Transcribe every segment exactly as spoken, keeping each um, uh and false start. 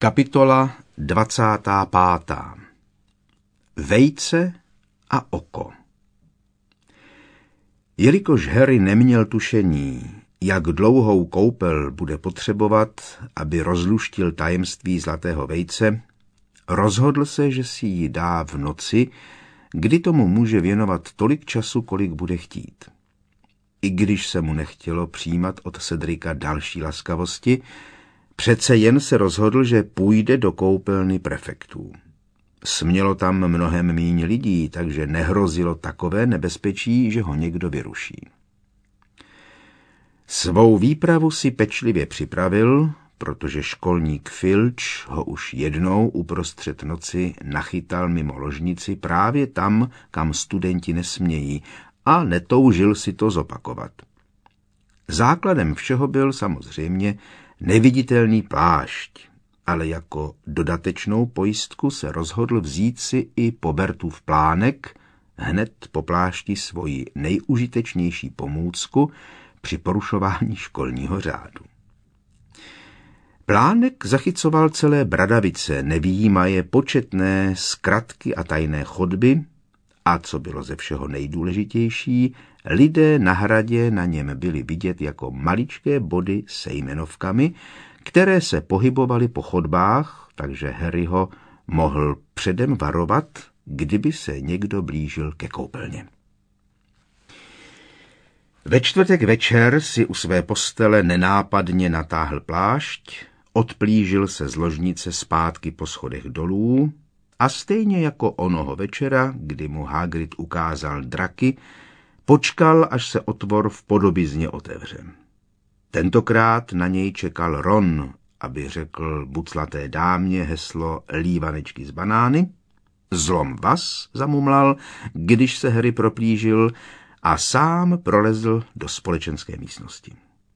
Kapitola dvacátá pátá. Vejce a oko. Jelikož Harry neměl tušení, jak dlouhou koupel bude potřebovat, aby rozluštil tajemství zlatého vejce, rozhodl se, že si ji dá v noci, kdy tomu může věnovat tolik času, kolik bude chtít. I když se mu nechtělo přijímat od Cedrika další laskavosti, přece jen se rozhodl, že půjde do koupelny prefektů. Smělo tam mnohem míň lidí, takže nehrozilo takové nebezpečí, že ho někdo vyruší. Svou výpravu si pečlivě připravil, protože školník Filč ho už jednou uprostřed noci nachytal mimo ložnici právě tam, kam studenti nesmějí, a netoužil si to zopakovat. Základem všeho byl samozřejmě neviditelný plášť, ale jako dodatečnou pojistku se rozhodl vzít si i Pobertův plánek, hned po plášti svoji nejužitečnější pomůcku při porušování školního řádu. Plánek zachycoval celé Bradavice, nevyjímaje početné zkratky a tajné chodby, a co bylo ze všeho nejdůležitější, lidé na hradě na něm byli vidět jako maličké body se jmenovkami, které se pohybovaly po chodbách, takže Harry ho mohl předem varovat, kdyby se někdo blížil ke koupelně. Ve čtvrtek večer si u své postele nenápadně natáhl plášť, odplížil se z ložnice zpátky po schodech dolů a stejně jako onoho večera, kdy mu Hagrid ukázal draky, počkal, až se otvor v podobizně otevře. Tentokrát na něj čekal Ron, aby řekl buclaté dámě heslo lívanečky z banány. Zlom vás, zamumlal, když se Harry proplížil, a sám prolezl do společenské místnosti.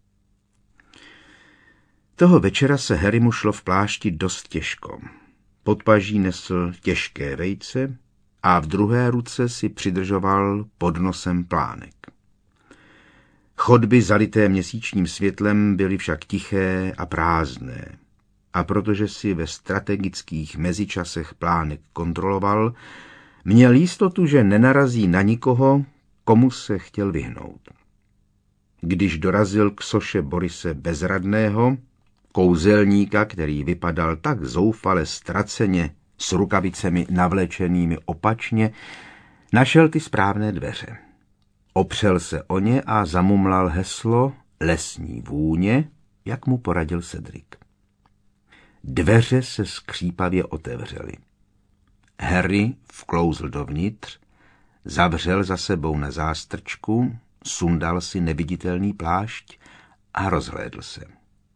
Toho večera se Harrymu šlo v plášti dost těžko. Pod paží nesl těžké vejce a v druhé ruce si přidržoval pod nosem plánek. Chodby zalité měsíčním světlem byly však tiché a prázdné, a protože si ve strategických mezičasech plánek kontroloval, měl jistotu, že nenarazí na nikoho, komu se chtěl vyhnout. Když dorazil k soše Borise Bezradného, kouzelníka, který vypadal tak zoufale ztraceně s rukavicemi navlečenými opačně, našel ty správné dveře. Opřel se o ně a zamumlal heslo lesní vůně, jak mu poradil Cedric. Dveře se skřípavě otevřely. Harry vklouzl dovnitř, zavřel za sebou na zástrčku, sundal si neviditelný plášť a rozhlédl se.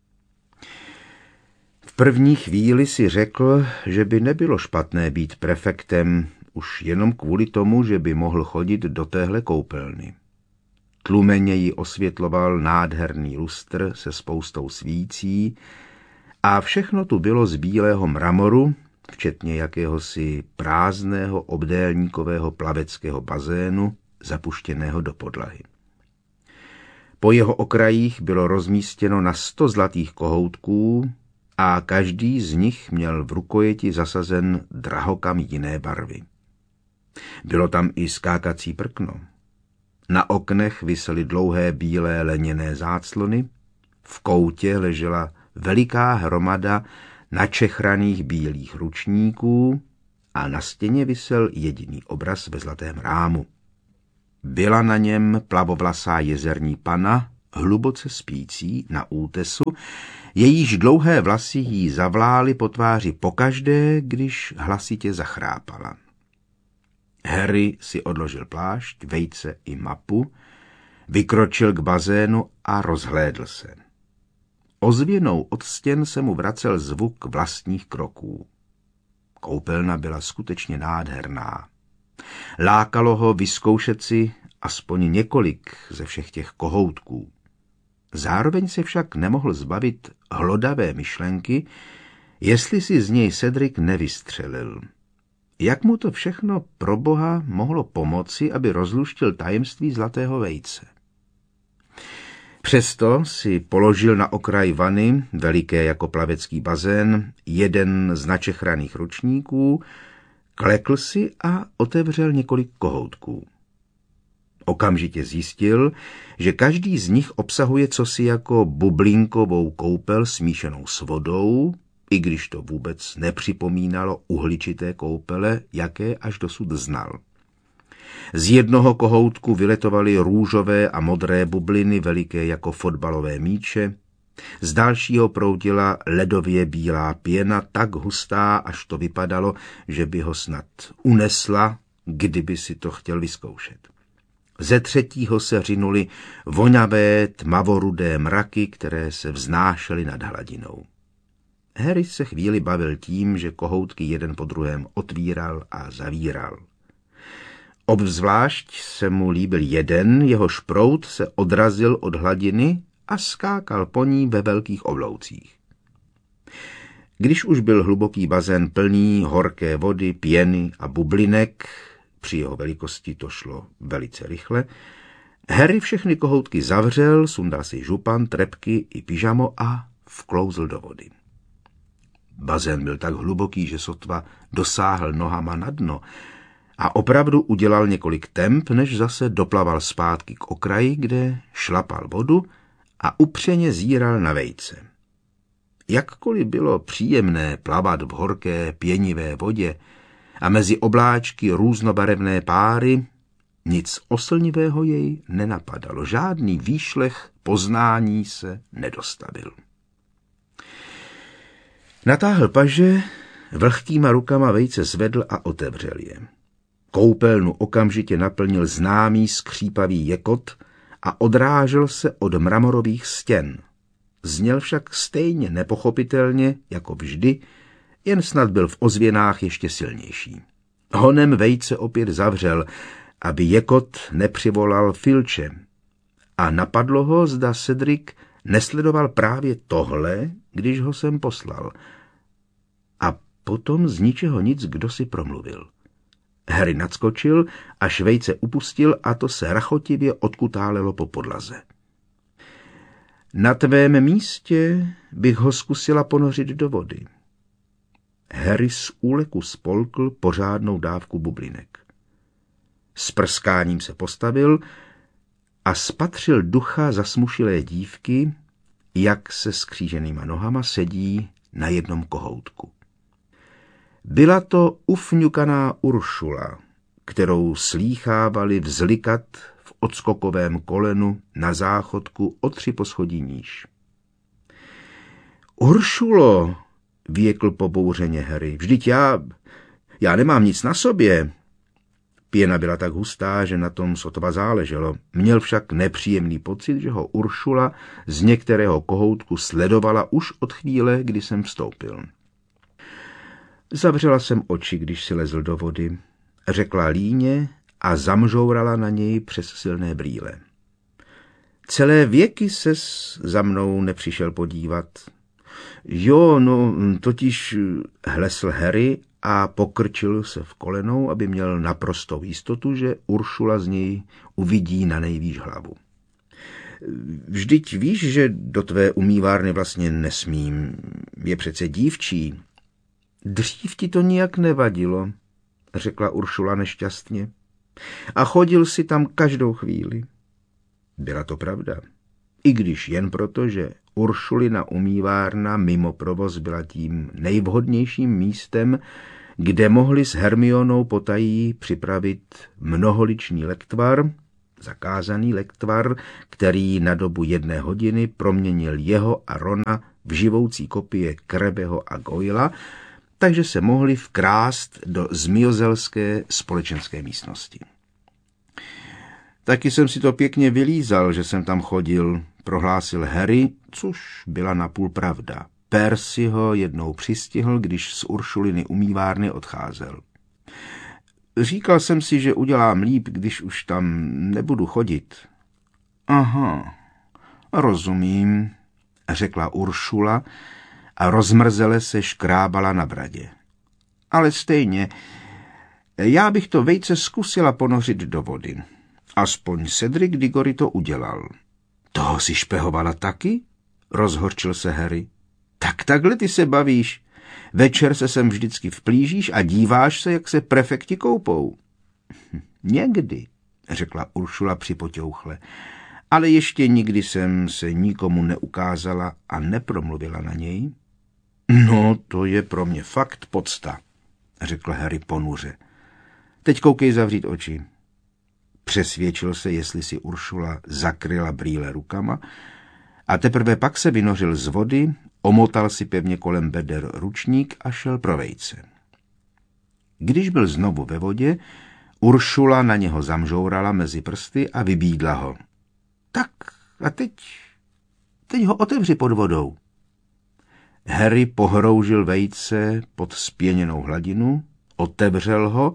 V první chvíli si řekl, že by nebylo špatné být prefektem už jenom kvůli tomu, že by mohl chodit do téhle koupelny. Tlumeně ji osvětloval nádherný lustr se spoustou svící a všechno tu bylo z bílého mramoru, včetně jakéhosi prázdného obdélníkového plaveckého bazénu, zapuštěného do podlahy. Po jeho okrajích bylo rozmístěno na sto zlatých kohoutků a každý z nich měl v rukojeti zasazen drahokam jiné barvy. Bylo tam i skákací prkno. Na oknech visely dlouhé bílé leněné záclony, v koutě ležela veliká hromada načechraných bílých ručníků a na stěně visel jediný obraz ve zlatém rámu. Byla na něm plavovlasá jezerní pana, hluboce spící na útesu, jejíž dlouhé vlasy jí zavlály po tváři pokaždé, když hlasitě zachrápala. Harry si odložil plášť, vejce i mapu, vykročil k bazénu a rozhlédl se. Ozvěnou od stěn se mu vracel zvuk vlastních kroků. Koupelna byla skutečně nádherná. Lákalo ho vyzkoušet si aspoň několik ze všech těch kohoutků. Zároveň se však nemohl zbavit hlodavé myšlenky, jestli si z něj Cedric nevystřelil. Jak mu to všechno pro boha mohlo pomoci, aby rozluštil tajemství zlatého vejce? Přesto si položil na okraj vany, veliké jako plavecký bazén, jeden z načechraných ručníků, klekl si a otevřel několik kohoutků. Okamžitě zjistil, že každý z nich obsahuje cosi jako bublinkovou koupel smíšenou s vodou, i když to vůbec nepřipomínalo uhličité koupele, jaké až dosud znal. Z jednoho kohoutku vyletovaly růžové a modré bubliny veliké jako fotbalové míče, z dalšího proudila ledově bílá pěna, tak hustá, až to vypadalo, že by ho snad unesla, kdyby si to chtěl vyzkoušet. Ze třetího se řinuly voňavé tmavorudé mraky, které se vznášely nad hladinou. Harry se chvíli bavil tím, že kohoutky jeden po druhém otvíral a zavíral. Obzvlášť se mu líbil jeden, jehož proud se odrazil od hladiny a skákal po ní ve velkých obloucích. Když už byl hluboký bazén plný horké vody, pěny a bublinek, při jeho velikosti to šlo velice rychle, Harry všechny kohoutky zavřel, sundal si župan, trepky i pyžamo a vklouzl do vody. Bazén byl tak hluboký, že sotva dosáhl nohama na dno a opravdu udělal několik temp, než zase doplaval zpátky k okraji, kde šlapal vodu a upřeně zíral na vejce. Jakkoliv bylo příjemné plavat v horké pěnivé vodě a mezi obláčky různobarevné páry, nic oslnivého jej nenapadalo, žádný výšlech poznání se nedostavil. Natáhl paže, vlhkýma rukama vejce zvedl a otevřel je. Koupelnu okamžitě naplnil známý skřípavý jekot a odrážel se od mramorových stěn. Zněl však stejně nepochopitelně, jako vždy, jen snad byl v ozvěnách ještě silnější. Honem vejce opět zavřel, aby jekot nepřivolal Filče. A napadlo ho, zda Cedric nesledoval právě tohle, když ho sem poslal. A potom z ničeho nic kdo si promluvil. Harry nadskočil, až vejce upustil a to se rachotivě odkutálelo po podlaze. Na tvém místě bych ho zkusila ponořit do vody. Harry z úleku spolkl pořádnou dávku bublinek. S prskáním se postavil a spatřil ducha zasmušilé dívky, jak se skříženýma nohama sedí na jednom kohoutku. Byla to ufňukaná Uršula, kterou slýchávali vzlikat v odskokovém kolenu na záchodku o tři poschodí níž. Uršulo, vyjekl pobouřeně Harry, vždyť já, já nemám nic na sobě. Pěna byla tak hustá, že na tom sotva záleželo. Měl však nepříjemný pocit, že ho Uršula z některého kohoutku sledovala už od chvíle, kdy jsem vstoupil. Zavřela jsem oči, když si lezl do vody, řekla líně a zamžourala na něj přes silné brýle. Celé věky ses za mnou nepřišel podívat. Jo, no, totiž hlesl Harry a pokrčil se v kolenou, aby měl naprostou jistotu, že Uršula z něj uvidí na nejvýš hlavu. Vždyť víš, že do tvé umývárny vlastně nesmím, je přece dívčí. Dřív ti to nijak nevadilo, řekla Uršula nešťastně. A chodil si tam každou chvíli. Byla to pravda. I když jen proto, že Uršulina umývárna mimo provoz byla tím nejvhodnějším místem, kde mohli s Hermionou potají připravit mnoholičný lektvar, zakázaný lektvar, který na dobu jedné hodiny proměnil jeho a Rona v živoucí kopie Krebeho a Goyla, takže se mohli vkrást do zmiozelské společenské místnosti. Taky jsem si to pěkně vylízal, že jsem tam chodil, prohlásil Harry, což byla napůl pravda. Percy ho jednou přistihl, když z Uršuliny umývárny odcházel. Říkal jsem si, že udělám líp, když už tam nebudu chodit. Aha, rozumím, řekla Uršula a rozmrzele se škrábala na bradě. Ale stejně, já bych to vejce zkusila ponořit do vody. Aspoň Cedric Diggory to udělal. Toho si špehovala taky? Rozhorčil se Harry. Tak takhle ty se bavíš. Večer se sem vždycky vplížíš a díváš se, jak se prefekti koupou. Někdy, řekla Uršula připoťouchle, ale ještě nikdy jsem se nikomu neukázala a nepromluvila na něj. No, to je pro mě fakt podsta, řekl Harry ponuře. Teď koukej zavřít oči. Přesvědčil se, jestli si Uršula zakryla brýle rukama a teprve pak se vynořil z vody, omotal si pevně kolem beder ručník a šel pro vejce. Když byl znovu ve vodě, Uršula na něho zamžourala mezi prsty a vybídla ho. Tak a teď, teď ho otevři pod vodou. Harry pohroužil vejce pod spěněnou hladinu, otevřel ho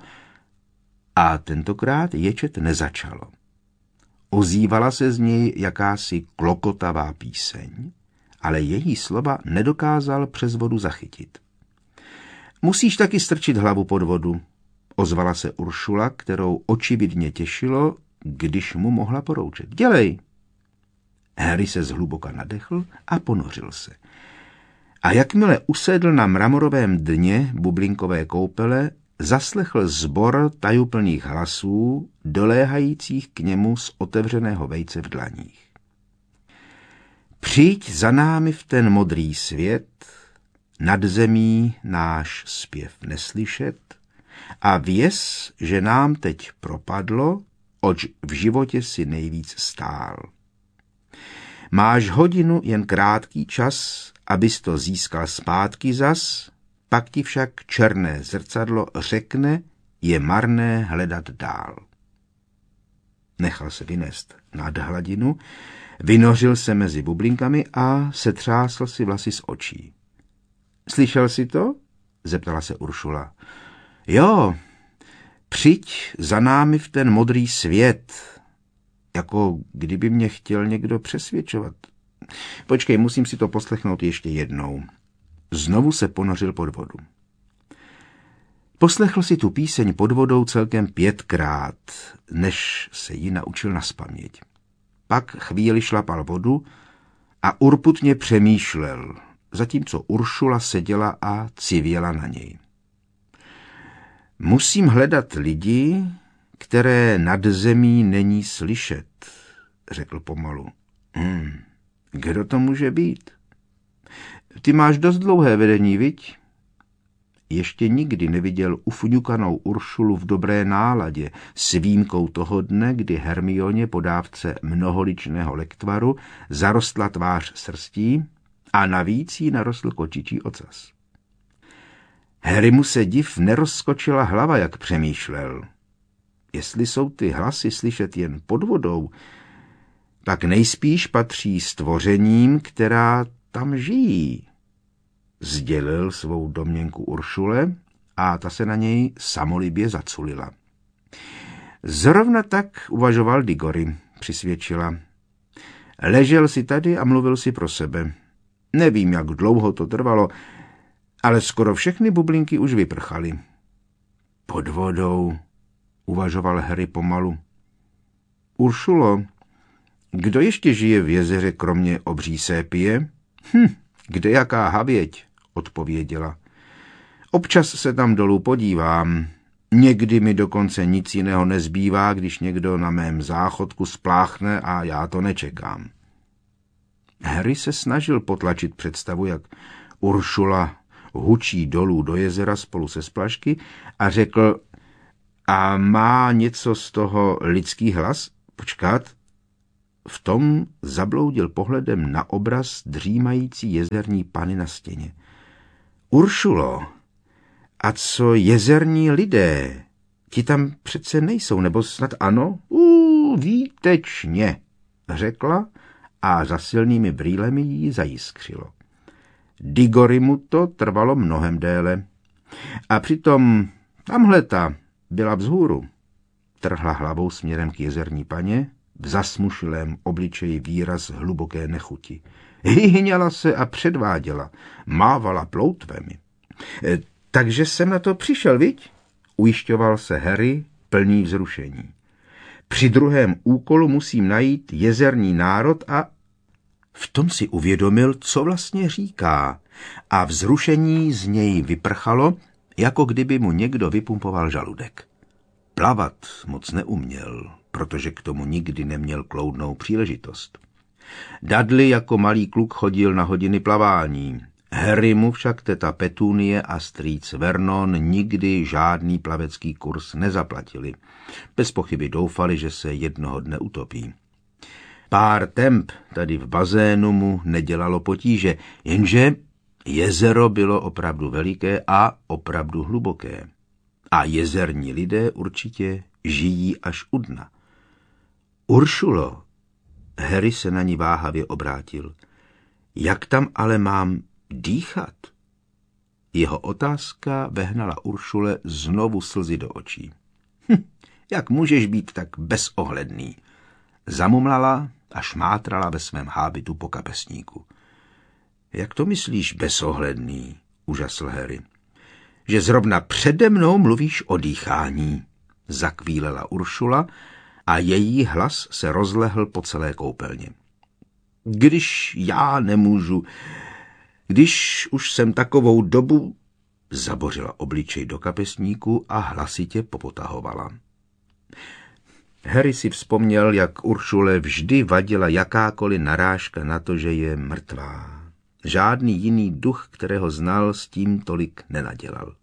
a tentokrát ječet nezačalo. Ozývala se z něj jakási klokotavá píseň, ale její slova nedokázal přes vodu zachytit. Musíš taky strčit hlavu pod vodu, ozvala se Uršula, kterou očividně těšilo, když mu mohla poroučet. Dělej! Harry se zhluboka nadechl a ponořil se. A jakmile usedl na mramorovém dně bublinkové koupele, zaslechl sbor tajuplných hlasů, doléhajících k němu z otevřeného vejce v dlaních. Přijď za námi v ten modrý svět, nad zemí náš zpěv neslyšet a věz, že nám teď propadlo, oč v životě si nejvíc stál. Máš hodinu jen krátký čas, abys to získal zpátky zas, pak ti však černé zrcadlo řekne, je marné hledat dál. Nechal se vynést nad hladinu, vynořil se mezi bublinkami a setřásl si vlasy z očí. Slyšel jsi to? Zeptala se Uršula. Jo, přijď za námi v ten modrý svět, jako kdyby mě chtěl někdo přesvědčovat. Počkej, musím si to poslechnout ještě jednou. Znovu se ponořil pod vodu. Poslechl si tu píseň pod vodou celkem pětkrát, než se ji naučil nazpaměť. Pak chvíli šlapal vodu a urputně přemýšlel, zatímco Uršula seděla a civěla na něj. Musím hledat lidi, které nad zemí není slyšet, řekl pomalu. Hmm, kdo to může být? Ty máš dost dlouhé vedení, viď? Ještě nikdy neviděl ufňukanou Uršulu v dobré náladě, s výjimkou toho dne, kdy Hermioně po dávce mnoholičného lektvaru zarostla tvář srstí a navíc jí narostl kočičí ocas. Harrymu se div nerozskočila hlava, jak přemýšlel. Jestli jsou ty hlasy slyšet jen pod vodou, tak nejspíš patří stvořením, která tam žijí. Sdělil svou domněnku Uršule a ta se na něj samolibě zaculila. Zrovna tak uvažoval Digory, přisvědčila. Ležel si tady a mluvil si pro sebe. Nevím, jak dlouho to trvalo, ale skoro všechny bublinky už vyprchaly. Pod vodou, uvažoval Harry pomalu. Uršulo, kdo ještě žije v jezeře kromě obří sépie? Hm, kde jaká havěť, odpověděla. Občas se tam dolů podívám. Někdy mi dokonce nic jiného nezbývá, když někdo na mém záchodku spláchne a já to nečekám. Harry se snažil potlačit představu, jak Uršula hučí dolů do jezera spolu se splašky a řekl, a má něco z toho lidský hlas? Počkat. V tom zabloudil pohledem na obraz dřímající jezerní panny na stěně. Uršulo, a co jezerní lidé? Ti tam přece nejsou, nebo snad ano? Ú, výtečně, řekla a za silnými brýlemi jí zajiskřilo. Digory mu to trvalo mnohem déle. A přitom tamhleta byla vzhůru. Trhla hlavou směrem k jezerní paně, v zasmušilém obličeji výraz hluboké nechuti. Hyhněla se a předváděla, mávala ploutvemi. E, takže jsem na to přišel, viď? Ujišťoval se Harry, plný vzrušení. Při druhém úkolu musím najít jezerní národ a v tom si uvědomil, co vlastně říká, a vzrušení z něj vyprchalo, jako kdyby mu někdo vypumpoval žaludek. Plavat moc neuměl, protože k tomu nikdy neměl kloudnou příležitost. Dudley jako malý kluk chodil na hodiny plavání. Harry mu však teta Petunie a strýc Vernon nikdy žádný plavecký kurz nezaplatili. Bez pochyby doufali, že se jednoho dne utopí. Pár temp tady v bazénu mu nedělalo potíže, jenže jezero bylo opravdu veliké a opravdu hluboké. A jezerní lidé určitě žijí až u dna. Uršulo, Harry se na ní váhavě obrátil, jak tam ale mám dýchat? Jeho otázka vehnala Uršule znovu slzy do očí. Hm, jak můžeš být tak bezohledný? Zamumlala a šmátrala ve svém hábitu po kapesníku. Jak to myslíš bezohledný? Užasl Harry. Že zrovna přede mnou mluvíš o dýchání, zakvílela Uršula a její hlas se rozlehl po celé koupelně. Když já nemůžu, když už jsem takovou dobu, zabořila obličej do kapesníku a hlasitě popotahovala. Harry si vzpomněl, jak Uršule vždy vadila jakákoliv narážka na to, že je mrtvá. Žádný jiný duch, kterého znal, s tím tolik nenadělal.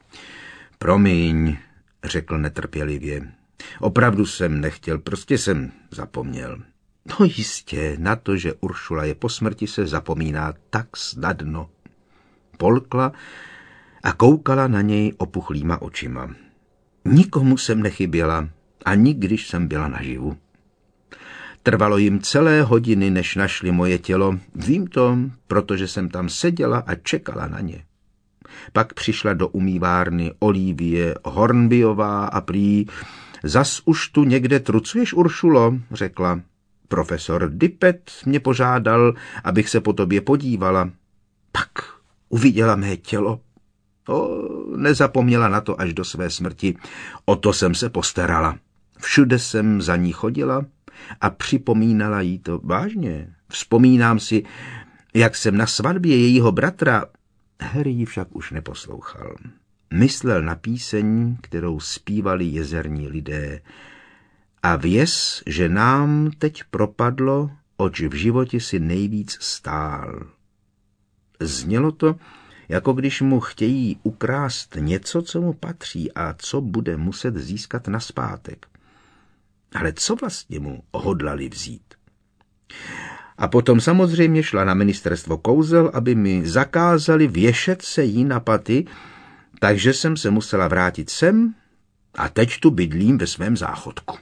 Promiň, řekl netrpělivě. Opravdu jsem nechtěl, prostě jsem zapomněl. No jistě, na to, že Uršula je po smrti, se zapomíná tak snadno. Polkla a koukala na něj opuchlýma očima. Nikomu jsem nechyběla, ani když jsem byla naživu. Trvalo jim celé hodiny, než našli moje tělo. Vím to, protože jsem tam seděla a čekala na ně. Pak přišla do umývárny Olivie Hornbyová a prý, zas už tu někde trucuješ, Uršulo, řekla. Profesor Dippet mě požádal, abych se po tobě podívala. Pak uviděla mé tělo. O, nezapomněla na to až do své smrti. O to jsem se postarala. Všude jsem za ní chodila a připomínala jí to vážně. Vzpomínám si, jak jsem na svatbě jejího bratra... Harry ji však už neposlouchal. Myslel na píseň, kterou zpívali jezerní lidé. A věz, že nám teď propadlo, oč v životě si nejvíc stál. Znělo to, jako když mu chtějí ukrást něco, co mu patří a co bude muset získat nazpátek. Ale co vlastně mu hodlali vzít? A potom samozřejmě šla na ministerstvo kouzel, aby mi zakázali věšet se jí na paty, takže jsem se musela vrátit sem a teď tu bydlím ve svém záchodku.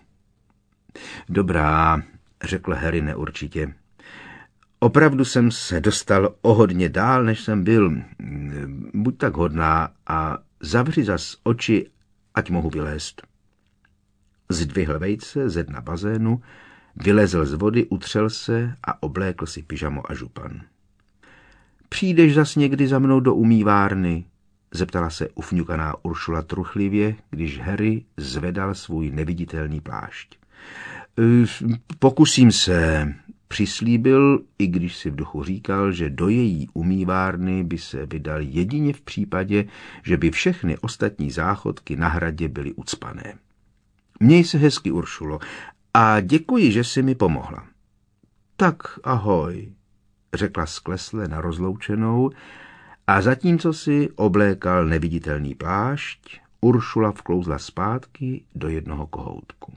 Dobrá, řekl Harry neurčitě. Opravdu jsem se dostal o hodně dál, než jsem byl. Buď tak hodná a zavři zas oči, ať mohu vylézt. Zdvihl vejce ze dna bazénu, vylezl z vody, utřel se a oblékl si pyžamo a župan. Přijdeš zas někdy za mnou do umývárny? Zeptala se ufňukaná Uršula truchlivě, když Harry zvedal svůj neviditelný plášť. Pokusím se, přislíbil, i když si v duchu říkal, že do její umývárny by se vydal jedině v případě, že by všechny ostatní záchodky na hradě byly ucpané. Měj se hezky, Uršulo, a děkuji, že jsi mi pomohla. Tak ahoj, řekla sklesle na rozloučenou a zatímco si oblékal neviditelný plášť, Uršula vklouzla zpátky do jednoho kohoutku.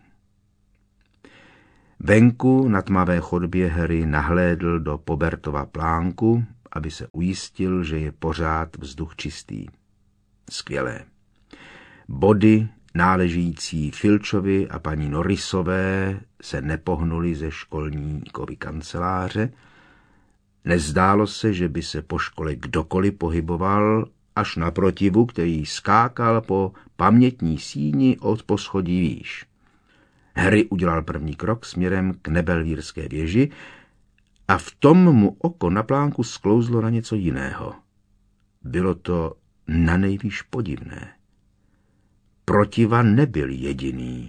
Venku na tmavé chodbě Harry nahlédl do Pobertova plánku, aby se ujistil, že je pořád vzduch čistý. Skvělé. Body náležející Filčovi a paní Norrisové se nepohnuly ze školníkovy kanceláře. Nezdálo se, že by se po škole kdokoliv pohyboval, až naprotivu, který skákal po pamětní síni od poschodí výš. Harry udělal první krok směrem k Nebelvírské věži a v tom mu oko na plánku sklouzlo na něco jiného. Bylo to nanejvýš podivné. Protiva nebyl jediný,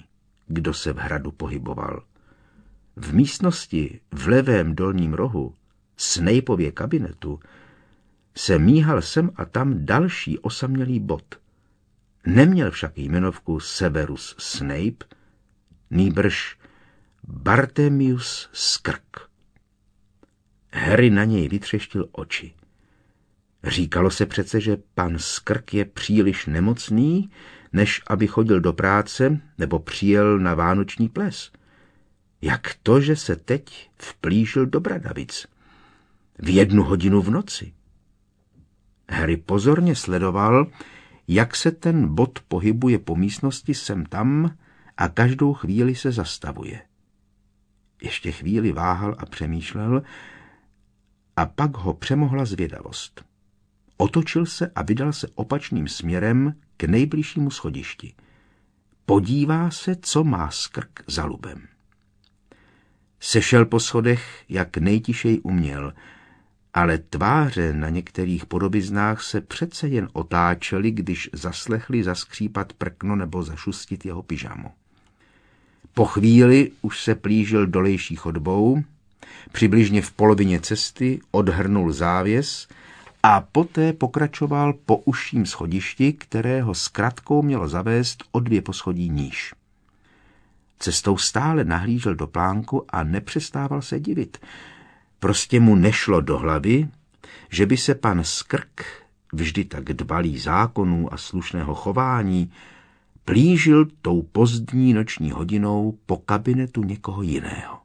kdo se v hradu pohyboval. V místnosti v levém dolním rohu Snapeově kabinetu se míhal sem a tam další osamělý bod. Neměl však jmenovku Severus Snape, nýbrž Bartemius Skrk. Harry na něj vytřeštil oči. Říkalo se přece, že pan Skrk je příliš nemocný, než aby chodil do práce nebo přijel na vánoční ples. Jak to, že se teď vplížil do Bradavic? V jednu hodinu v noci. Harry pozorně sledoval, jak se ten bod pohybuje po místnosti sem tam a každou chvíli se zastavuje. Ještě chvíli váhal a přemýšlel a pak ho přemohla zvědavost. Otočil se a vydal se opačným směrem k nejbližšímu schodišti. Podívá se, co má Skrk za lubem. Sešel po schodech, jak nejtišej uměl, ale tváře na některých podobiznách se přece jen otáčely, když zaslechli zaskřípat prkno nebo zašustit jeho pyžamo. Po chvíli už se plížil dolejší chodbou, přibližně v polovině cesty odhrnul závěs a poté pokračoval po užším schodišti, kterého zkratkou mělo zavést o dvě poschodí níž. Cestou stále nahlížel do plánku a nepřestával se divit. Prostě mu nešlo do hlavy, že by se pan Skrk, vždy tak dbalý zákonů a slušného chování, plížil tou pozdní noční hodinou po kabinetu někoho jiného.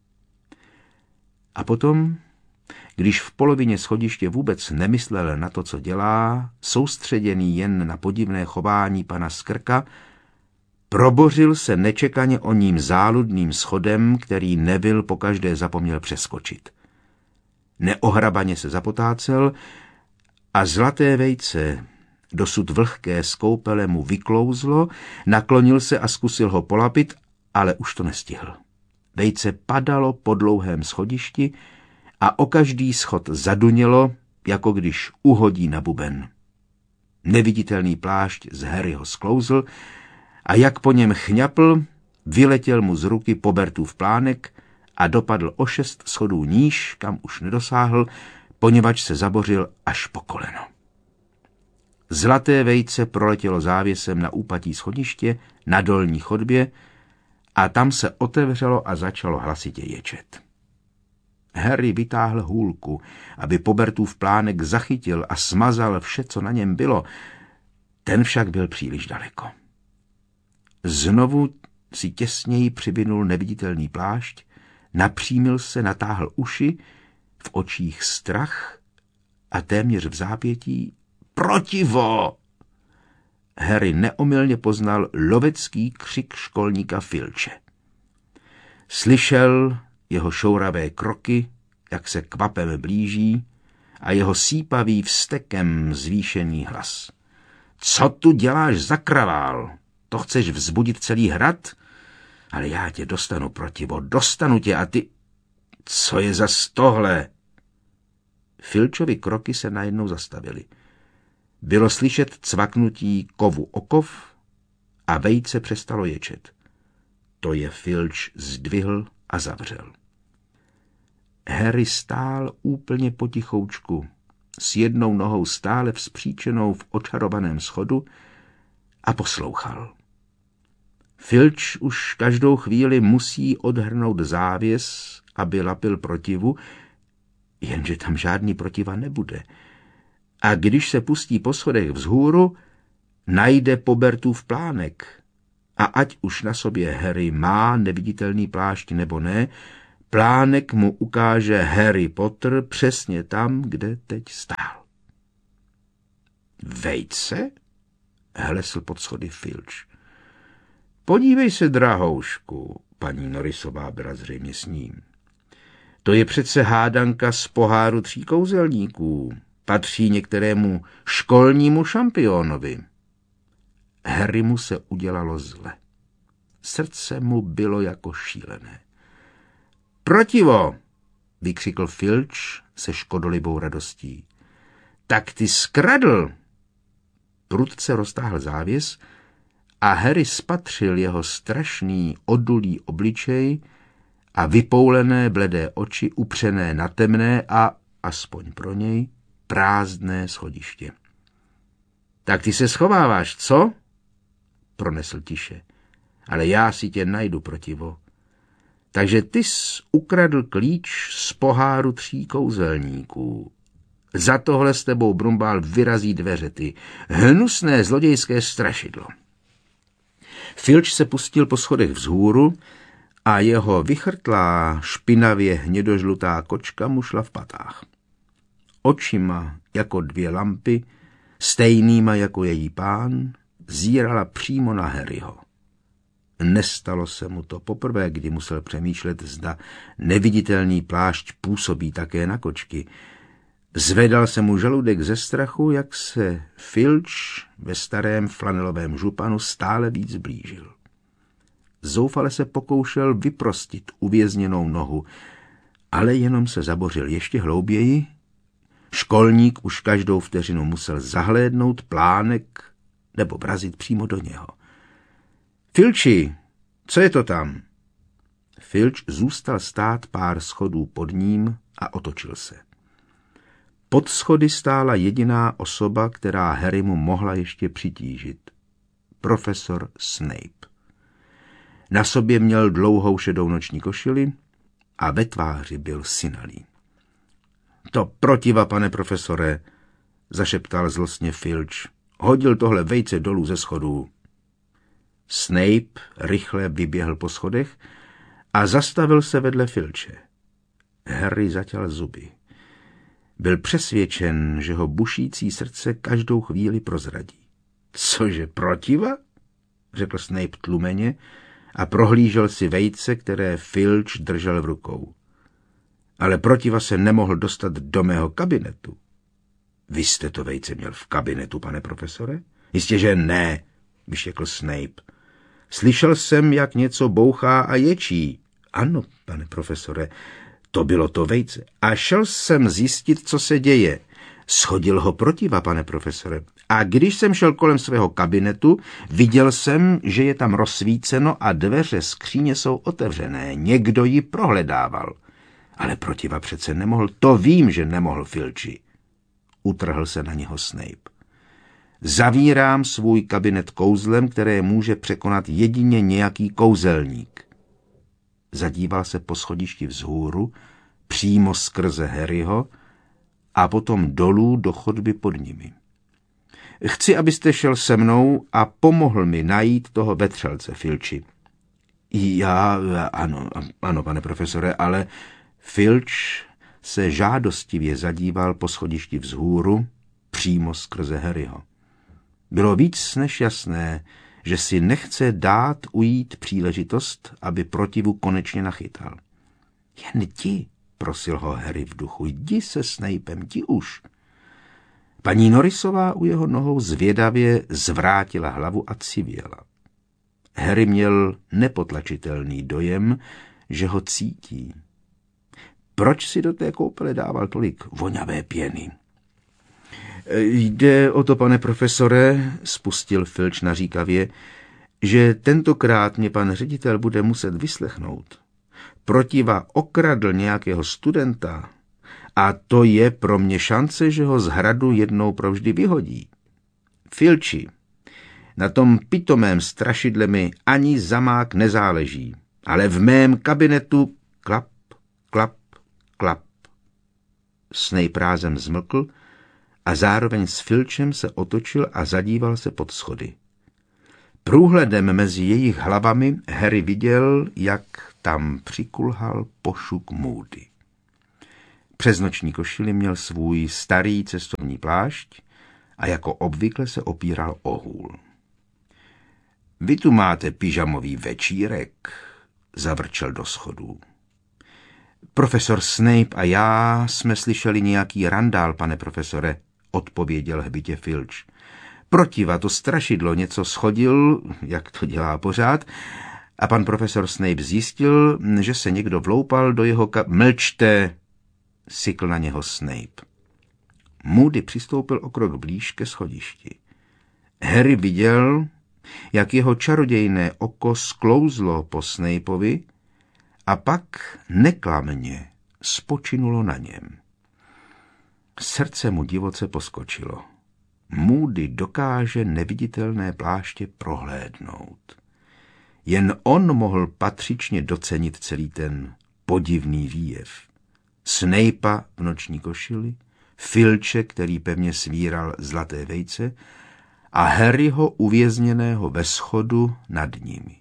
A potom, když v polovině schodiště vůbec nemyslel na to, co dělá, soustředěný jen na podivné chování pana Skrka, probořil se nečekaně o ním záludným schodem, který Neville pokaždé zapomněl přeskočit. Neohrabaně se zapotácel a zlaté vejce, dosud vlhké z koupele, mu vyklouzlo, naklonil se a zkusil ho polapit, ale už to nestihl. Vejce padalo po dlouhém schodišti a o každý schod zadunělo, jako když uhodí na buben. Neviditelný plášť z Harryho sklouzl a jak po něm chňapl, vyletěl mu z ruky Pobertův plánek a dopadl o šest schodů níž, kam už nedosáhl, poněvadž se zabořil až po koleno. Zlaté vejce proletělo závěsem na úpatí schodiště na dolní chodbě a tam se otevřelo a začalo hlasitě ječet. Harry vytáhl hůlku, aby Pobertův plánek zachytil a smazal vše, co na něm bylo. Ten však byl příliš daleko. Znovu si těsněji přivinul neviditelný plášť, napřímil se, natáhl uši, v očích strach a téměř v zápětí protivo! Harry neomylně poznal lovecký křik školníka Filče. Slyšel jeho šouravé kroky, jak se kvapem blíží, a jeho sípavý vztekem zvýšený hlas. Co tu děláš za kravál? To chceš vzbudit celý hrad? Ale já tě dostanu, protivo, dostanu tě a ty... Co je za tohle? Filčovi kroky se najednou zastavily. Bylo slyšet cvaknutí kovu o kov a vejce přestalo ječet. To je Filč zdvihl a zavřel. Harry stál úplně potichoučku, s jednou nohou stále vzpříčenou v očarovaném schodu a poslouchal. Filč už každou chvíli musí odhrnout závěs, aby lapil protivu, jenže tam žádný protiva nebude. A když se pustí po schodech vzhůru, najde Pobertův plánek. A ať už na sobě Harry má neviditelný plášť nebo ne, plánek mu ukáže Harry Potter přesně tam, kde teď stál. Vejce? Hlesl pod schody Filč. Podívej se, drahoušku, paní Norrisová byla zřejmě s ním. To je přece hádanka z poháru tří kouzelníků. Patří některému školnímu šampionovi. Harrymu se udělalo zle. Srdce mu bylo jako šílené. Protivo, vykřikl Filč se škodolibou radostí. Tak ty skradl. Prudce roztáhl závěs a Harry spatřil jeho strašný odulý obličej a vypoulené bledé oči upřené na temné a, aspoň pro něj, prázdné schodiště. Tak ty se schováváš, co? Pronesl tiše. Ale já si tě najdu, Protivo. Takže ty jsi ukradl klíč z poháru tří kouzelníků. Za tohle s tebou Brumbál vyrazí dveře, ty hnusné zlodějské strašidlo. Filč se pustil po schodech vzhůru a jeho vychrtlá, špinavě hnědožlutá kočka mu šla v patách. Očima jako dvě lampy, stejnýma jako její pán, zírala přímo na Harryho. Nestalo se mu to poprvé, kdy musel přemýšlet, zda neviditelný plášť působí také na kočky. Zvedal se mu žaludek ze strachu, jak se Filč ve starém flanelovém županu stále víc blížil. Zoufale se pokoušel vyprostit uvězněnou nohu, ale jenom se zabořil ještě hlouběji. Školník už každou vteřinu musel zahlédnout plánek nebo vrazit přímo do něho. Filči, co je to tam? Filč zůstal stát pár schodů pod ním a otočil se. Pod schody stála jediná osoba, která Harrymu mohla ještě přitížit. Profesor Snape. Na sobě měl dlouhou šedou noční košili a ve tváři byl synalý. To Protiva, pane profesore, zašeptal zlostně Filč. Hodil tohle vejce dolů ze schodů. Snape rychle vyběhl po schodech a zastavil se vedle Filče. Harry zaťal zuby. Byl přesvědčen, že ho bušící srdce každou chvíli prozradí. Cože, Protiva? Řekl Snape tlumeně a prohlížel si vejce, které Filč držel v rukou. Ale Protiva se nemohl dostat do mého kabinetu. Vy jste to vejce měl v kabinetu, pane profesore? Jistě, že ne, vyštěkl Snape. Slyšel jsem, jak něco bouchá a ječí. Ano, pane profesore, to bylo to vejce. A šel jsem zjistit, co se děje. Shodil ho Protiva, pane profesore. A když jsem šel kolem svého kabinetu, viděl jsem, že je tam rozsvíceno a dveře skříně jsou otevřené. Někdo ji prohledával. Ale Protiva přece nemohl. To vím, že nemohl, Filči. Utrhl se na něho Snape. Zavírám svůj kabinet kouzlem, které může překonat jedině nějaký kouzelník. Zadíval se po schodišti vzhůru, přímo skrze Harryho a potom dolů do chodby pod nimi. Chci, abyste šel se mnou a pomohl mi najít toho vetřelce, Filči. Já, ano, ano, pane profesore, ale Filč se žádostivě zadíval po schodišti vzhůru, přímo skrze Harryho. Bylo víc než jasné, že si nechce dát ujít příležitost, aby Protivu konečně nachytal. Jen jdi, prosil ho Harry v duchu, jdi se Snapem, jdi už. Paní Norrisová u jeho nohou zvědavě zvrátila hlavu a civěla. Harry měl nepotlačitelný dojem, že ho cítí. Proč si do té koupele dával tolik voňavé pěny? Jde o to, pane profesore, spustil Filč naříkavě, že tentokrát mě pan ředitel bude muset vyslechnout. Protiva okradl nějakého studenta a to je pro mě šance, že ho z hradu jednou provždy vyhodí. Filči, na tom pitomém strašidle mi ani zamák nezáleží, ale v mém kabinetu klap, klap, klap. Snape rázem zmlkl a zároveň s Filčem se otočil a zadíval se pod schody. Průhledem mezi jejich hlavami Harry viděl, jak tam přikulhal pošuk Moody. Přes noční košili měl svůj starý cestovní plášť a jako obvykle se opíral o hůl. Vy tu máte pyžamový večírek, zavrčel do schodů. Profesor Snape a já jsme slyšeli nějaký randál, pane profesore, odpověděl hbitě Filč. Protiva to strašidlo něco schodil, jak to dělá pořád, a pan profesor Snape zjistil, že se někdo vloupal do jeho ka... Mlčte, sykl na něho Snape. Moody přistoupil o krok blíž ke schodišti. Harry viděl, jak jeho čarodějné oko sklouzlo po Snapeovi a pak neklamně spočinulo na něm. Srdce mu divoce poskočilo. Moody dokáže neviditelné pláště prohlédnout. Jen on mohl patřičně docenit celý ten podivný výjev. Snape'a v noční košili, Filče, který pevně svíral zlaté vejce, a Harryho uvězněného ve schodu nad nimi.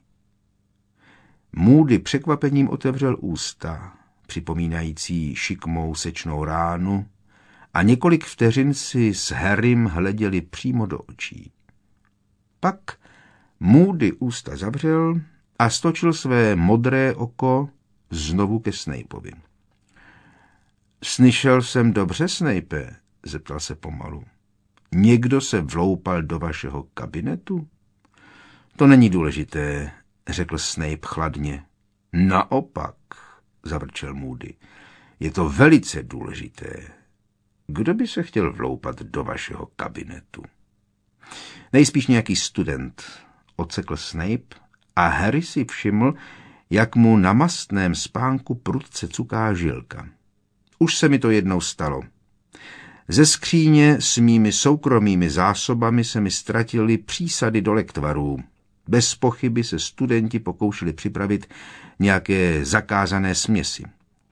Moody překvapením otevřel ústa, připomínající šikmou sečnou ránu, a několik vteřin si s Harrym hleděli přímo do očí. Pak Moody ústa zavřel a stočil své modré oko znovu ke Snapeovi. Slyšel jsem dobře, Snape? Zeptal se pomalu. Někdo se vloupal do vašeho kabinetu? To není důležité, řekl Snape chladně. Naopak, zavrčel Moody, je to velice důležité. Kdo by se chtěl vloupat do vašeho kabinetu? Nejspíš nějaký student, odsekl Snape a Harry si všiml, jak mu na mastném spánku prudce cuká žilka. Už se mi to jednou stalo. Ze skříně s mými soukromými zásobami se mi ztratily přísady do lektvarů. Bez pochyby se studenti pokoušeli připravit nějaké zakázané směsi.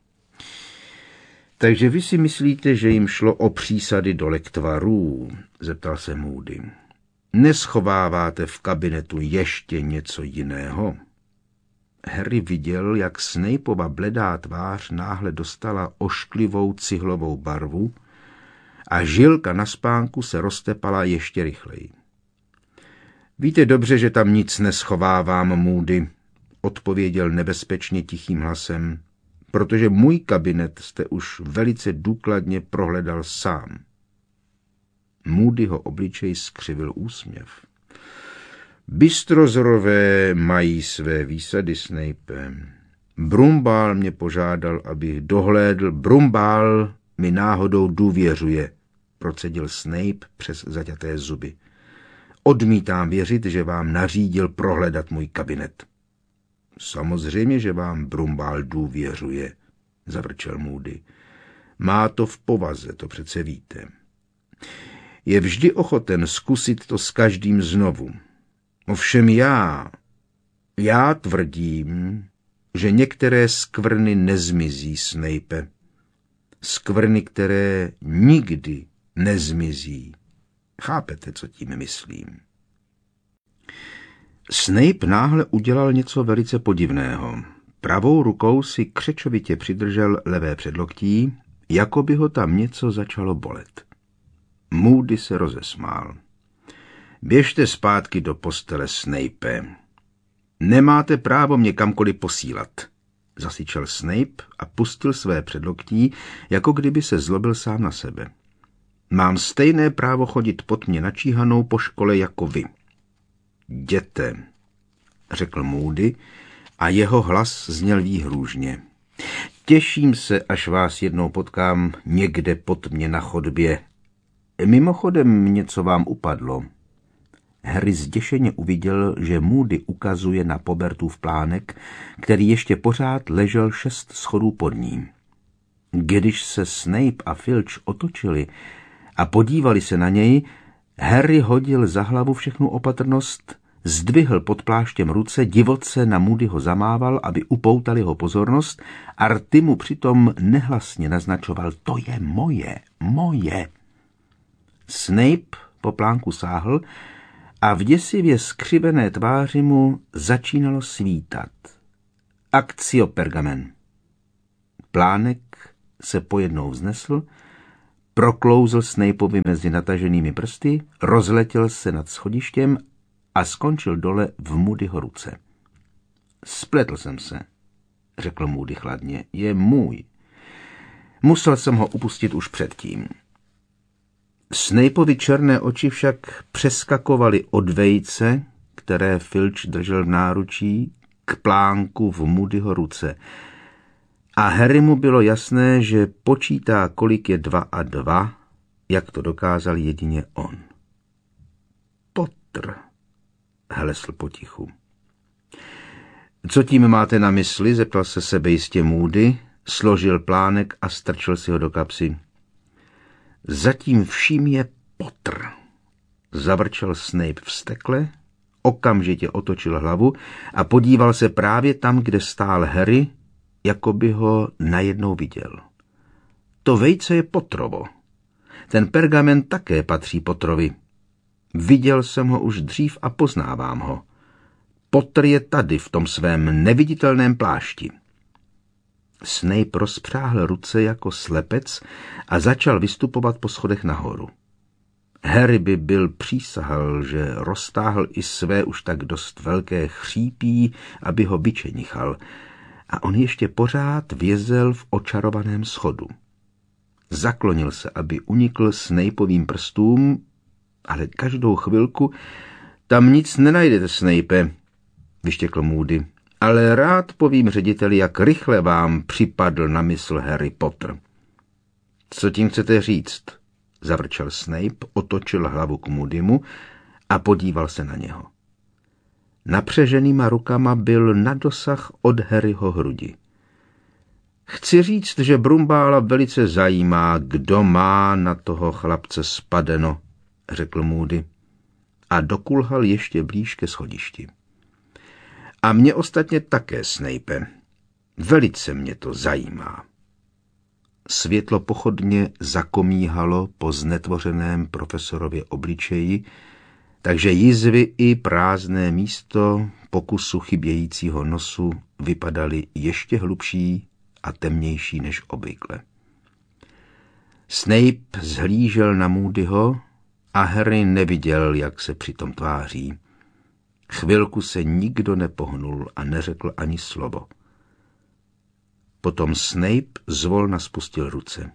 Takže vy si myslíte, že jim šlo o přísady do lektvarů? Zeptal se Moody. Neschováváte v kabinetu ještě něco jiného? Harry viděl, jak Snapeova bledá tvář náhle dostala ošklivou cihlovou barvu a žilka na spánku se roztepala ještě rychleji. Víte dobře, že tam nic neschovávám, Moody, odpověděl nebezpečně tichým hlasem, protože můj kabinet jste už velice důkladně prohledal sám. Moodyho obličej skřivil úsměv. Bystrozorové mají své výsady, Snape. Brumbál mě požádal, abych dohlédl. Brumbál mi náhodou důvěřuje, procedil Snape přes zaťaté zuby. Odmítám věřit, že vám nařídil prohledat můj kabinet. Samozřejmě, že vám Brumbál důvěřuje, zavrčel Moody. Má to v povaze, to přece víte. Je vždy ochoten zkusit to s každým znovu. Ovšem já, já tvrdím, že některé skvrny nezmizí, Snape. Skvrny, které nikdy nezmizí. Chápete, co tím myslím? Snape náhle udělal něco velice podivného. Pravou rukou si křečovitě přidržel levé předloktí, jako by ho tam něco začalo bolet. Moody se rozesmál. Běžte zpátky do postele, Snape. Nemáte právo mě kamkoliv posílat, zasyčel Snape a pustil své předloktí, jako kdyby se zlobil sám na sebe. Mám stejné právo chodit pod mě načíhanou po škole jako vy. Jděte, řekl Moody a jeho hlas zněl výhrůžně. Těším se, až vás jednou potkám někde pod mě na chodbě. Mimochodem něco vám upadlo. Harry zděšeně uviděl, že Moody ukazuje na Pobertův plánek, který ještě pořád ležel šest schodů pod ním. Když se Snape a Filch otočili a podívali se na něj, Harry hodil za hlavu všechnu opatrnost, zdvihl pod pláštěm ruce, divoce na Moodyho zamával, aby upoutal jeho pozornost, a rty mu přitom nehlasně naznačoval, to je moje, moje. Snape po plánku sáhl a v děsivě skřivené tváři mu začínalo svítat. Actio pergamen. Plánek se pojednou vznesl, proklouzl Snapeovi mezi nataženými prsty, rozletěl se nad schodištěm a skončil dole v Moodyho ruce. Spletl jsem se, řekl Moody chladně, je můj. Musel jsem ho upustit už předtím. Snapeovi černé oči však přeskakovaly od vejce, které Filch držel v náručí, k plánku v Moodyho ruce. A Harrymu bylo jasné, že počítá, kolik je dva a dva, jak to dokázal jedině on. Potter, helesl potichu. Co tím máte na mysli? Zeptal se sebejistě Moody, složil plánek a strčil si ho do kapsy. Zatím vším je Potter, zavrčel Snape vztekle, okamžitě otočil hlavu a podíval se právě tam, kde stál Harry, jako by ho najednou viděl. To vejce je Potterovo. Ten pergament také patří Potterovi. Viděl jsem ho už dřív a poznávám ho. Potter je tady v tom svém neviditelném plášti. Snape rozpřáhl ruce jako slepec a začal vystupovat po schodech nahoru. Harry by byl přísahal, že roztáhl i své už tak dost velké chřípí, aby ho vyčenichal, a on ještě pořád vězel v očarovaném schodu. Zaklonil se, aby unikl Snapeovým prstům, ale každou chvilku tam nic nenajdete, Snape, vyštěkl Moody, ale rád povím řediteli, jak rychle vám připadl na mysl Harry Potter. Co tím chcete říct? Zavrčel Snape, otočil hlavu k Moodymu a podíval se na něho. Napřeženýma rukama byl na dosah od Harryho hrudi. Chci říct, že Brumbála velice zajímá, kdo má na toho chlapce spadeno, řekl Moody a dokulhal ještě blíž ke schodišti. A mě ostatně také, Snape. Velice mě to zajímá. Světlo pochodně zakomíhalo po znetvořeném profesorově obličeji, takže jizvy i prázdné místo pokusu chybějícího nosu vypadaly ještě hlubší a temnější než obvykle. Snape zhlížel na Moodyho a Harry neviděl, jak se přitom tváří. Chvilku se nikdo nepohnul a neřekl ani slovo. Potom Snape zvolna spustil ruce.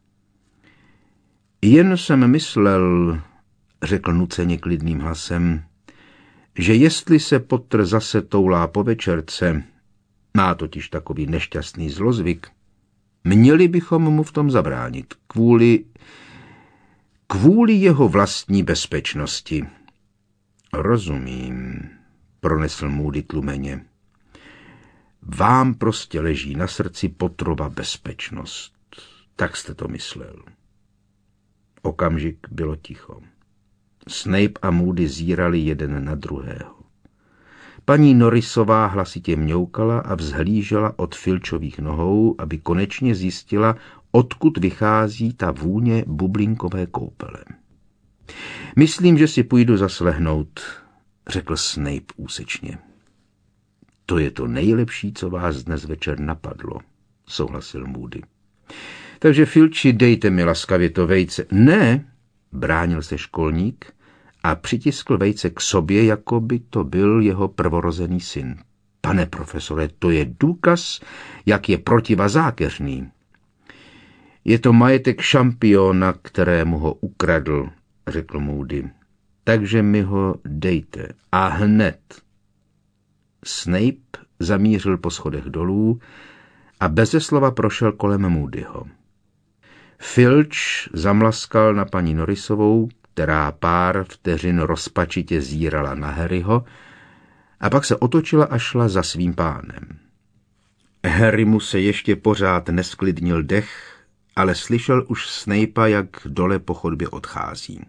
Jen jsem myslel, řekl nuceně klidným hlasem, že jestli se Potter zase toulá po večerce, má totiž takový nešťastný zlozvyk, měli bychom mu v tom zabránit kvůli, kvůli jeho vlastní bezpečnosti. Rozumím, pronesl Moody tlumeně. Vám prostě leží na srdci Potterova bezpečnost. Tak jste to myslel. Okamžik bylo ticho. Snape a Moody zírali jeden na druhého. Paní Norrisová hlasitě mňoukala a vzhlížela od Filčových nohou, aby konečně zjistila, odkud vychází ta vůně bublinkové koupele. Myslím, že si půjdu zaslehnout, řekl Snape úsečně. To je to nejlepší, co vás dnes večer napadlo, souhlasil Moody. Takže Filči, dejte mi laskavě to vejce. Ne, bránil se školník a přitiskl vejce k sobě, jako by to byl jeho prvorozený syn. Pane profesore, to je důkaz, jak je protivazákeřný. Je to majetek šampiona, kterému ho ukradl, řekl Moody. Takže mi ho dejte. A hned. Snape zamířil po schodech dolů a beze slova prošel kolem Moodyho. Filč zamlaskal na paní Norrisovou, která pár vteřin rozpačitě zírala na Harryho, a pak se otočila a šla za svým pánem. Harrymu se ještě pořád nesklidnil dech, ale slyšel už Snape'a, jak dole po chodbě odchází.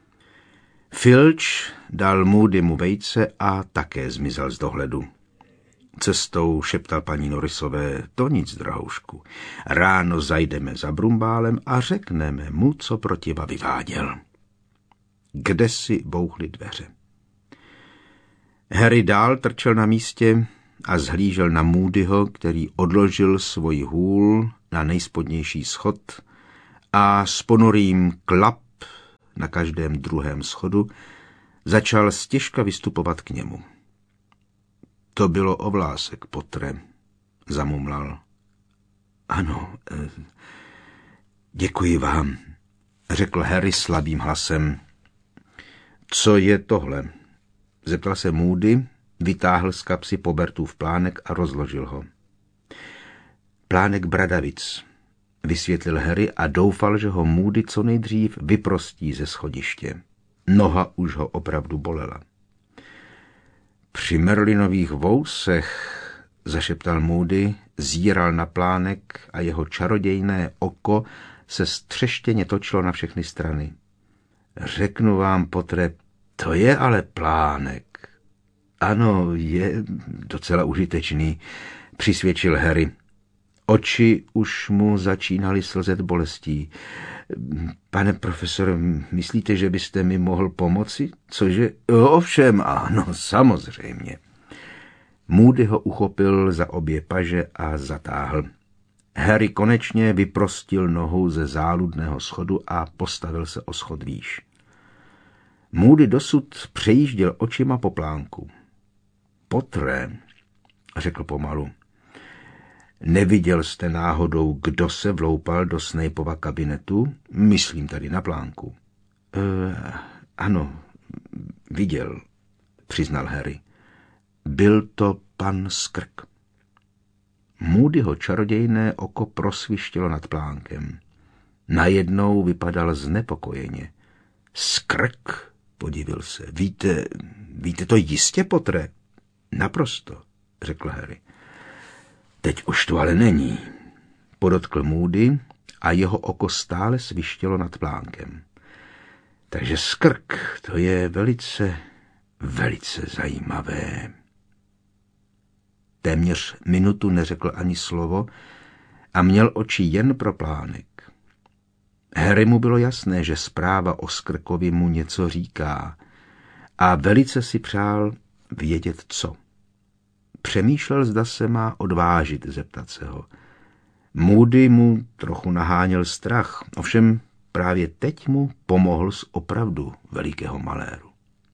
Filč dal Moodymu vejce a také zmizel z dohledu. Cestou šeptal paní Norrisové, to nic, drahoušku. Ráno zajdeme za Brumbálem a řekneme mu, co protiva vyváděl. Kde si bouchly dveře. Harry dál trčel na místě a zhlížel na Moodyho, který odložil svůj hůl na nejspodnější schod a s ponurým klap na každém druhém schodu začal stěžka vystupovat k němu. To bylo o vlásek, Pottere, zamumlal. Ano, eh, děkuji vám, řekl Harry slabým hlasem. Co je tohle? Zeptal se Moody, vytáhl z kapsy Pobertův plánek a rozložil ho. Plánek bradavic, vysvětlil Harry a doufal, že ho Moody co nejdřív vyprostí ze schodiště. Noha už ho opravdu bolela. Při Merlinových vousech, zašeptal Moody, zíral na plánek a jeho čarodějné oko se střeštěně točilo na všechny strany. Řeknu vám, Potre, to je ale plánek. Ano, je docela užitečný, přisvědčil Harry. Oči už mu začínaly slzet bolestí. Pane profesore, myslíte, že byste mi mohl pomoci? Cože? Ovšem, ano, samozřejmě. Moody ho uchopil za obě paže a zatáhl. Harry konečně vyprostil nohu ze záludného schodu a postavil se o schod výš. Moody dosud přejížděl očima po plánku. Potre, řekl pomalu, neviděl jste náhodou, kdo se vloupal do Snapeova kabinetu? Myslím tady na plánku. E, ano, viděl, přiznal Harry. Byl to pan Skrk. Moodyho čarodějné oko prosvištělo nad plánkem. Najednou vypadal znepokojeně. Skrk, podivil se. Víte, víte to jistě, Potre? Naprosto, řekl Harry. Teď už to ale není, podotkl Moody a jeho oko stále svištělo nad plánkem. Takže Skrk, to je velice, velice zajímavé. Téměř minutu neřekl ani slovo a měl oči jen pro plánek. Harry mu bylo jasné, že zpráva o Skrkovi mu něco říká a velice si přál vědět, co. Přemýšlel, zda se má odvážit zeptat se ho. Moody mu trochu naháněl strach, ovšem právě teď mu pomohl z opravdu velikého maléru.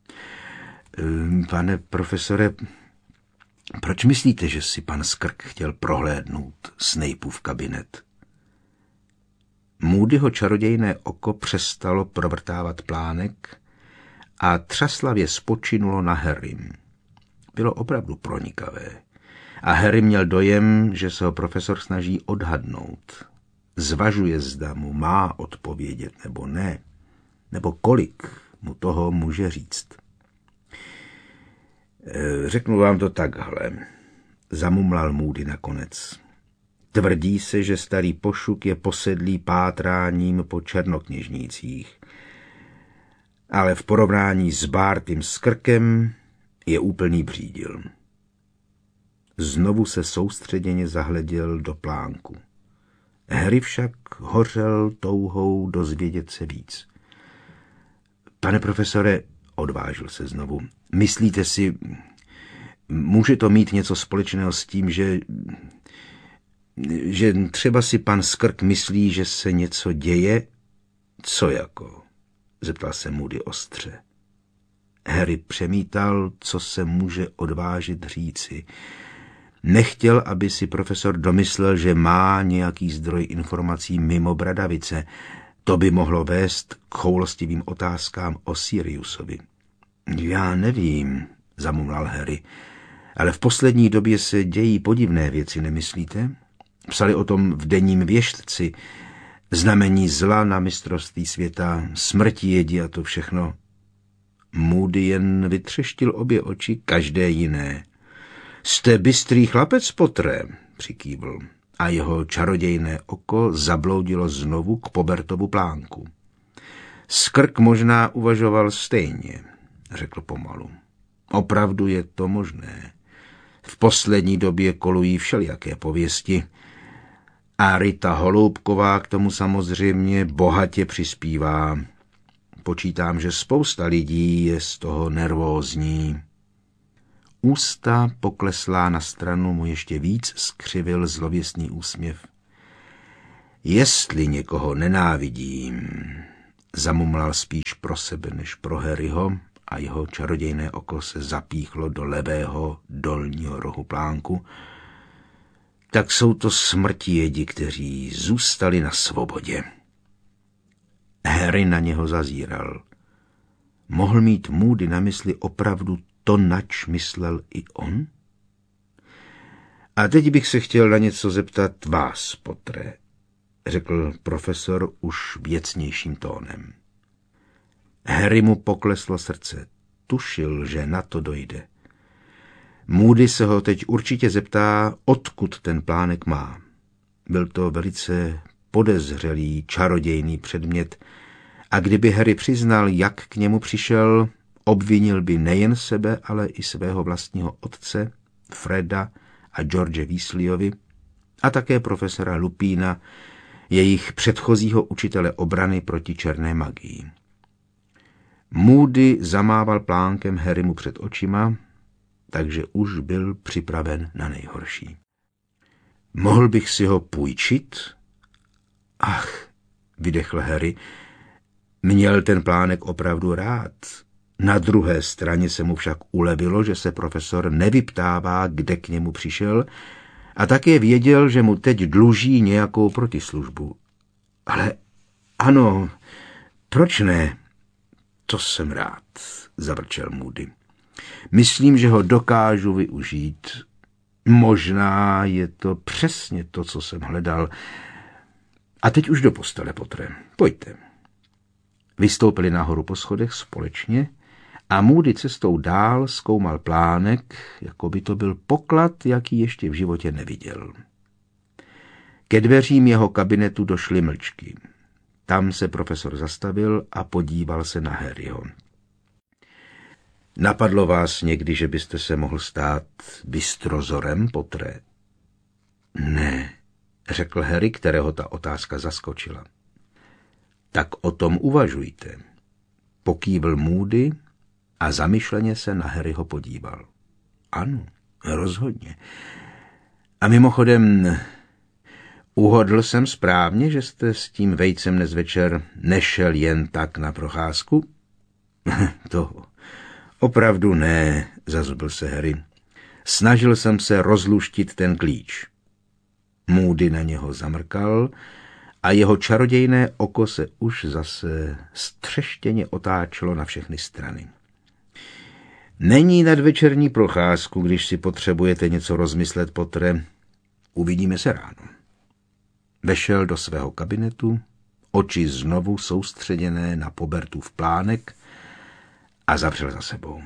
Pane profesore, proč myslíte, že si pan Skrk chtěl prohlédnout Snapeův kabinet? Moodyho čarodějné oko přestalo provrtávat plánek a třaslavě spočinulo na Harrym. Bylo opravdu pronikavé a Harry měl dojem, že se ho profesor snaží odhadnout. Zvažuje, zda mu má odpovědět nebo ne, nebo kolik mu toho může říct. Řeknu vám to takhle, zamumlal Moody nakonec. Tvrdí se, že starý Pošuk je posedlý pátráním po černokněžnících, ale v porovnání s Bartym Skrkem je úplný břídil. Znovu se soustředěně zahleděl do plánku. Harry však hořel touhou dozvědět se víc. Pane profesore, odvážil se znovu, myslíte si, může to mít něco společného s tím, že, že třeba si pan Skrk myslí, že se něco děje? Co jako? Zeptal se Moody ostře. Harry přemítal, co se může odvážit říci. Nechtěl, aby si profesor domyslel, že má nějaký zdroj informací mimo Bradavice. To by mohlo vést k choulostivým otázkám o Siriusovi. Já nevím, zamumlal Harry, ale v poslední době se dějí podivné věci, nemyslíte? Psali o tom v denním věštci, znamení zla na mistrovství světa, smrti jedi a to všechno. Moody jen vytřeštil obě oči, každé jiné. Jste bystrý chlapec, Potre, přikývl, a jeho čarodějné oko zabloudilo znovu k Pobertovu plánku. Skrk možná uvažoval stejně, řekl pomalu. Opravdu je to možné. V poslední době kolují všelijaké pověsti a Rita Holoubková k tomu samozřejmě bohatě přispívá. Počítám, že spousta lidí je z toho nervózní. Ústa pokleslá na stranu mu ještě víc skřivil zlověstný úsměv. Jestli někoho nenávidím, zamumlal spíš pro sebe než pro Harryho a jeho čarodějné oko se zapíchlo do levého dolního rohu plánku, tak jsou to smrtijedi, kteří zůstali na svobodě. Harry na něho zazíral. Mohl mít Moody na mysli opravdu to, nač myslel i on? A teď bych se chtěl na něco zeptat vás, Potre, řekl profesor už věcnějším tónem. Harry mu pokleslo srdce. Tušil, že na to dojde. Moody se ho teď určitě zeptá, odkud ten plánek má. Byl to velice podezřelý, čarodějný předmět a kdyby Harry přiznal, jak k němu přišel, obvinil by nejen sebe, ale i svého vlastního otce, Freda a George Weasleyovi a také profesora Lupína, jejich předchozího učitele obrany proti černé magii. Moody zamával plánkem Harrymu před očima, takže už byl připraven na nejhorší. Mohl bych si ho půjčit? Ach, vydechl Harry, měl ten plánek opravdu rád. Na druhé straně se mu však ulevilo, že se profesor nevyptává, kde k němu přišel, a také věděl, že mu teď dluží nějakou protislužbu. Ale ano, proč ne? To jsem rád, zavrčel Moody. Myslím, že ho dokážu využít. Možná je to přesně to, co jsem hledal. A teď už do postele, Potre. Pojďte. Vystoupili nahoru po schodech společně a Moody cestou dál zkoumal plánek, jako by to byl poklad, jaký ještě v životě neviděl. Ke dveřím jeho kabinetu došly mlčky. Tam se profesor zastavil a podíval se na Harryho. Napadlo vás někdy, že byste se mohl stát bystrozorem, Potre? Ne, řekl Harry, kterého ta otázka zaskočila. Tak o tom uvažujte. Pokývl Moody a zamyšleně se na Harryho podíval. Ano, rozhodně. A mimochodem, uhodl jsem správně, že jste s tím vejcem dnes večer nešel jen tak na procházku? To opravdu ne, zazubl se Harry. Snažil jsem se rozluštit ten klíč. Moody na něho zamrkal a jeho čarodějné oko se už zase střeštěně otáčelo na všechny strany. Není nadvečerní procházku, když si potřebujete něco rozmyslet, Potre. Uvidíme se ráno. Vešel do svého kabinetu, oči znovu soustředěné na Pobertův plánek a zavřel za sebou.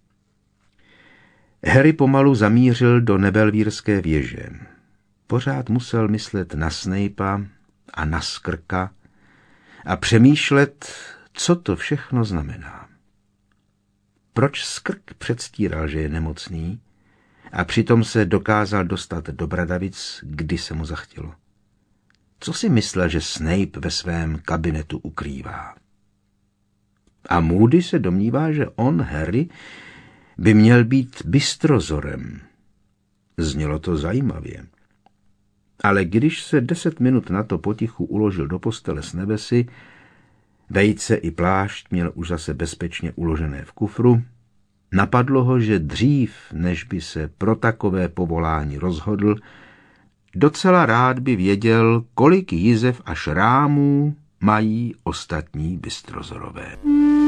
Harry pomalu zamířil do nebelvírské věže. Pořád musel myslet na Snape'a a na Skrka a přemýšlet, co to všechno znamená. Proč Skrk předstíral, že je nemocný a přitom se dokázal dostat do Bradavic, kdy se mu zachtělo? Co si myslel, že Snape ve svém kabinetu ukrývá? A Moody se domnívá, že on, Harry, by měl být bystrozorem. Znělo to zajímavě. Ale když se deset minut na to potichu uložil do postele s nebesy, vejce i plášť měl už zase bezpečně uložené v kufru, napadlo ho, že dřív, než by se pro takové povolání rozhodl, docela rád by věděl, kolik jizev a šrámů mají ostatní bystrozorové.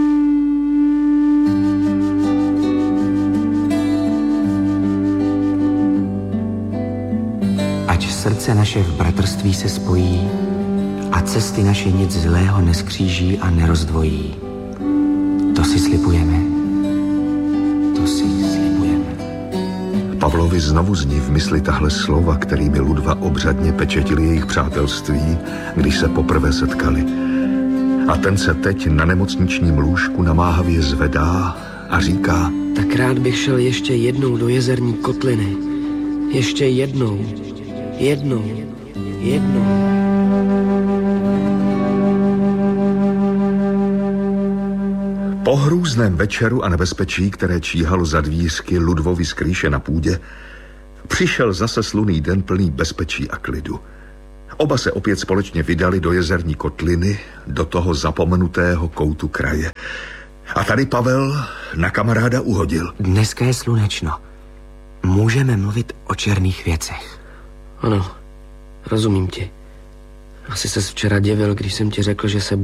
Ať srdce naše v bratrství se spojí a cesty naše nic zlého neskříží a nerozdvojí. To si slibujeme. To si slibujeme. Pavlovi znovu zní v mysli tahle slova, kterými Ludva obřadně pečetili jejich přátelství, když se poprvé setkali. A ten se teď na nemocničním lůžku namáhavě zvedá a říká: Tak rád bych šel ještě jednou do jezerní kotliny. Ještě jednou. Jednou. Jednou. Po hrůzném večeru a nebezpečí, které číhalo za dvířky Ludvovi skrýše na půdě, přišel zase slunný den plný bezpečí a klidu. Oba se opět společně vydali do jezerní kotliny, do toho zapomenutého koutu kraje. A tady Pavel na kamaráda uhodil. Dneska je slunečno. Můžeme mluvit o černých věcech. Ano, rozumím ti. Asi ses včera divil, když jsem ti řekl, že se